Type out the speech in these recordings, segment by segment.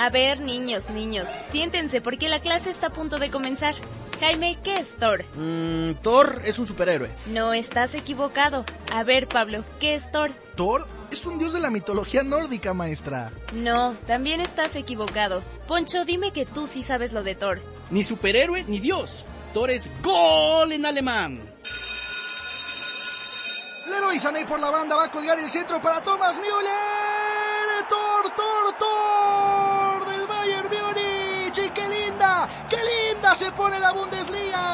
A ver, niños, siéntense porque la clase está a punto de comenzar. Jaime, ¿qué es Thor? Thor es un superhéroe. No, estás equivocado. A ver, Pablo, ¿qué es Thor? Thor es un dios de la mitología nórdica, maestra. No, también estás equivocado. Poncho, dime que tú sí sabes lo de Thor. Ni superhéroe ni dios. Thor es gol en alemán. Leroy Sané por la banda va a colgar el centro para Thomas Müller. Thor del Bayern Múnich. Y qué linda se pone la Bundesliga.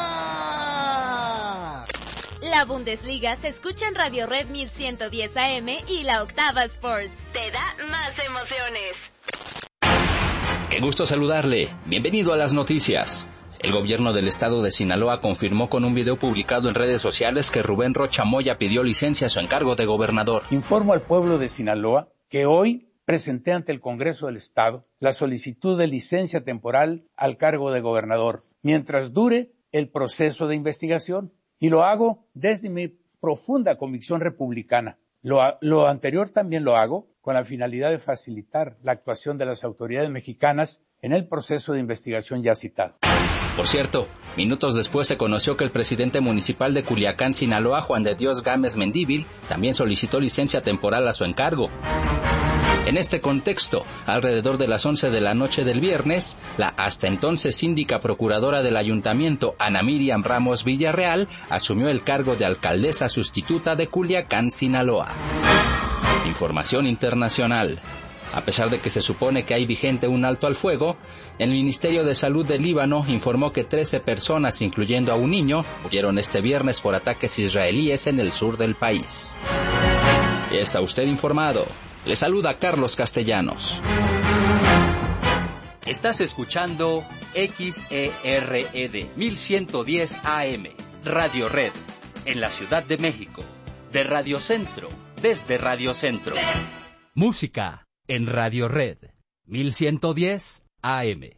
La Bundesliga se escucha en Radio Red 1110 AM y la Octava Sports. Te da más emociones. Qué gusto saludarle. Bienvenido a las noticias. El gobierno del estado de Sinaloa confirmó con un video publicado en redes sociales que Rubén Rocha Moya pidió licencia a su encargo de gobernador. Informo al pueblo de Sinaloa que hoy presenté ante el Congreso del Estado la solicitud de licencia temporal al cargo de gobernador, mientras dure el proceso de investigación. Y lo hago desde mi profunda convicción republicana. Lo anterior también lo hago con la finalidad de facilitar la actuación de las autoridades mexicanas en el proceso de investigación ya citado. Por cierto, minutos después se conoció que el presidente municipal de Culiacán, Sinaloa, Juan de Dios Gámez Mendívil, también solicitó licencia temporal a su encargo. En este contexto, alrededor de las 11 de la noche del viernes, la hasta entonces síndica procuradora del ayuntamiento, Ana Miriam Ramos Villarreal, asumió el cargo de alcaldesa sustituta de Culiacán, Sinaloa. Información internacional. A pesar de que se supone que hay vigente un alto al fuego, el Ministerio de Salud del Líbano informó que 13 personas, incluyendo a un niño, murieron este viernes por ataques israelíes en el sur del país. Ya está usted informado. Le saluda Carlos Castellanos. Estás escuchando XERED 1110 AM, Radio Red, en la Ciudad de México, de Radio Centro, desde Radio Centro. Música en Radio Red 1110 AM.